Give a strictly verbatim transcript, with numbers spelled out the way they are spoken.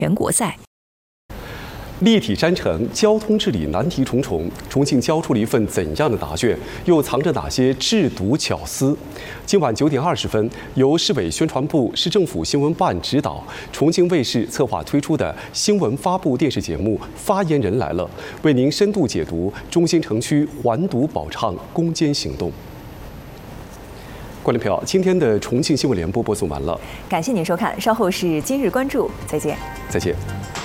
全国赛。 立体山城，交通治理难题重重。重庆交出了一份怎样的答卷？又藏着哪些制毒巧思？今晚九点二十分，由市委宣传部、市政府新闻办指导，重庆卫视策划推出的新闻发布电视节目《发言人来了》，为您深度解读中心城区环毒保畅攻坚行动。观众朋友，今天的重庆新闻联播播送完了， 感谢您收看，稍后是今日关注，再见。 再见。